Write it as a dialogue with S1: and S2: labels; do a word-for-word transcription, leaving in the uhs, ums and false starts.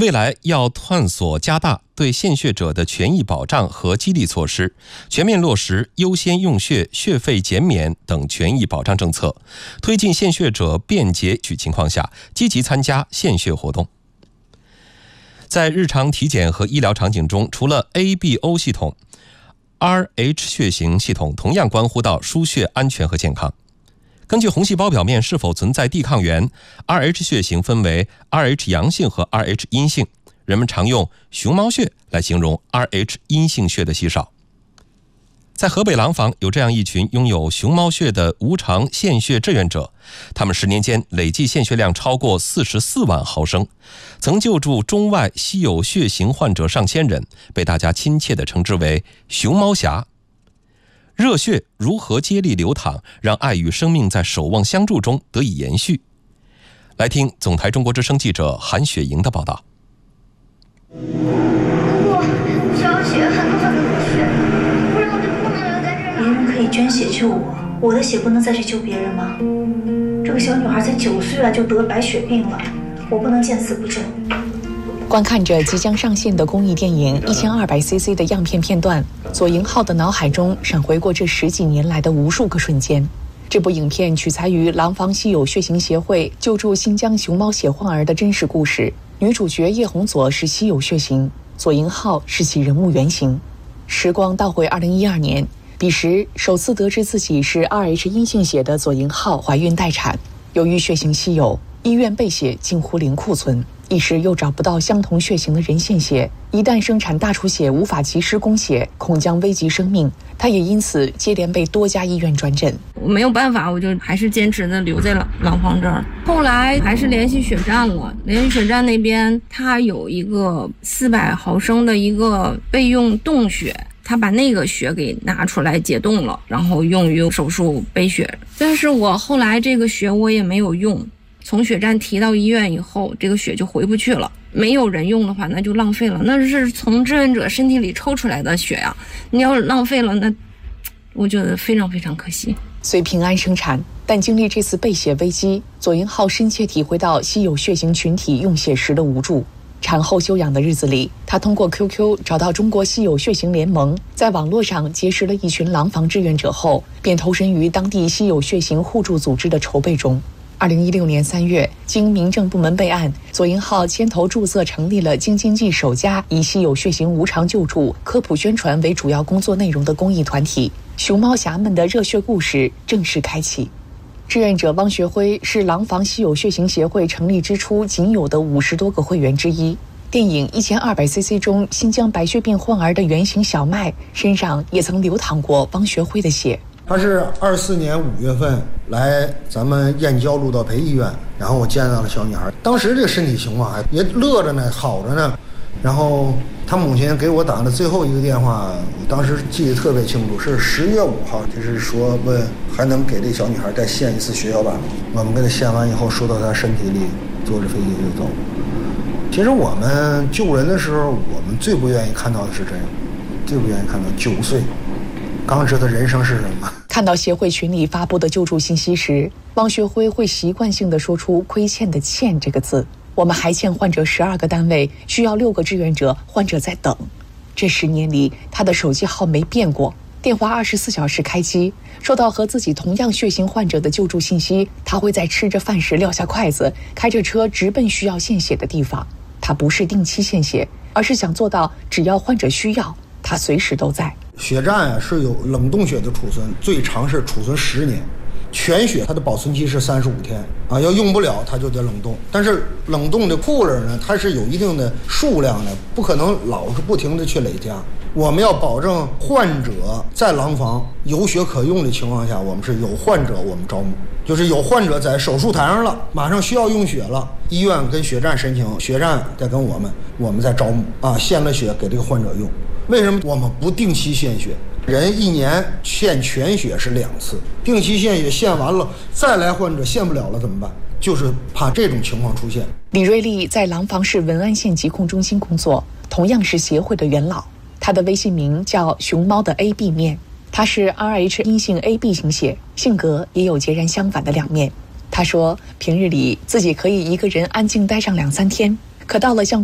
S1: 未来要探索加大对献血者的权益保障和激励措施，全面落实优先用血、血费减免等权益保障政策，推进献血者便捷许情况下积极参加献血活动。在日常体检和医疗场景中，除了 A B O 系统， R H 血型系统同样关乎到输血安全和健康。根据红细胞表面是否存在抵抗原， R H 血型分为 R H 阳性和 R H 阴性，人们常用熊猫血来形容 R H 阴性血的稀少。在河北廊坊有这样一群拥有熊猫血的无偿献血志愿者，他们十年间累计献血量超过四十四万毫升，曾救助中外稀有血型患者上千人，被大家亲切地称之为熊猫侠。热血如何接力流淌，让爱与生命在守望相助中得以延续？来听总台中国之声记者韩雪莹的报道。
S2: 我想血，很多很多血，不然我就不能留在这儿。别人可以捐血救我，我的血不能再去救别人吗？这个小女孩才九岁啊，就得白血病了，我不能见死不救。
S3: 观看着即将上线的公益电影一千二百 C C 的样片片段，左营浩的脑海中闪回过这十几年来的无数个瞬间。这部影片取材于廊坊稀有血型协会救助新疆熊猫血患儿的真实故事，女主角叶红佐是稀有血型，左营浩是其人物原型。时光倒回二零一二年，彼时首次得知自己是 R H 阴性血的左营浩怀孕待产，由于血型稀有，医院备血近乎零库存，一时又找不到相同血型的人献血，一旦生产大出血无法及时供血，恐将危及生命。他也因此接连被多家医院转诊。
S4: 我没有办法，我就还是坚持的留在了廊坊这儿。后来还是联系血站了，联系血站那边他有一个四百毫升的一个备用冻血，他把那个血给拿出来解冻了，然后用于手术备血。但是我后来这个血我也没有用，从血站提到医院以后，这个血就回不去了。没有人用的话，那就浪费了，那是从志愿者身体里抽出来的血呀、啊，你要是浪费了，那我觉得非常非常可惜。
S3: 虽平安生产，但经历这次备血危机，左营浩深切体会到稀有血型群体用血时的无助。产后休养的日子里，他通过 Q Q 找到中国稀有血型联盟，在网络上结识了一群廊坊志愿者后，便投身于当地稀有血型互助组织的筹备中。二零一六年三月，经民政部门备案，左营浩牵头注册成立了京津冀首家以稀有血型无偿救助、科普宣传为主要工作内容的公益团体。熊猫侠们的热血故事正式开启。志愿者汪学辉是廊坊稀有血型协会成立之初仅有的五十多个会员之一。电影一千二百 C C 中新疆白血病患儿的原型小麦身上也曾流淌过汪学辉的血。
S5: 他是二四年五月份来咱们燕郊路道培医院，然后我见到了小女孩，当时这个身体情况还也乐着呢，好着呢。然后他母亲给我打的最后一个电话，我当时记得特别清楚，是十月五号，就是说问还能给这小女孩再献一次血小板。我们给她献完以后，输到她身体里，坐着飞机就走。其实我们救人的时候，我们最不愿意看到的是这样，最不愿意看到九岁刚知道人生是什么。
S3: 看到协会群里发布的救助信息时，汪学辉会习惯性地说出亏欠的欠这个字。我们还欠患者十二个单位，需要六个志愿者，患者在等。这十年里，他的手机号没变过，电话二十四小时开机。收到和自己同样血型患者的救助信息，他会在吃着饭时撂下筷子，开着车直奔需要献血的地方。他不是定期献血，而是想做到只要患者需要，他随时都在。
S5: 血站啊是有冷冻血的储存，最长是储存十年。全血它的保存期是三十五天啊，要用不了它就得冷冻。但是冷冻的库勒呢，它是有一定的数量的，不可能老是不停的去累加。我们要保证患者在廊坊有血可用的情况下，我们是有患者我们招募，就是有患者在手术台上了，马上需要用血了，医院跟血站申请，血站再跟我们，我们再招募啊，献了血给这个患者用。为什么我们不定期献血？人一年献全血是两次，定期献血献完了再来患者献不了了怎么办？就是怕这种情况出现。
S3: 李瑞丽在廊坊市文安县疾控中心工作，同样是协会的元老。他的微信名叫熊猫的 A B 面，他是 R H 阴性 A B 型血，性格也有截然相反的两面。他说平日里自己可以一个人安静待上两三天，可到了像